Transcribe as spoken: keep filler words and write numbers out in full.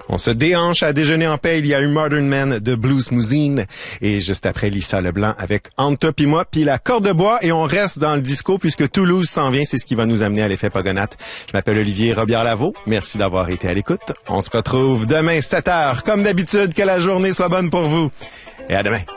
On se déhanche à déjeuner en paix. Il y a eu Modern Man de Blues Mousine. Et juste après, Lisa Leblanc avec Anta pis moi, puis la corde de bois. Et on reste dans le disco puisque Toulouse s'en vient. C'est ce qui va nous amener à l'effet Pogonate. Je m'appelle Olivier Robillard-Lavaux. Merci d'avoir été à l'écoute. On se retrouve demain, sept heures. Comme d'habitude, que la journée soit bonne pour vous. Et à demain.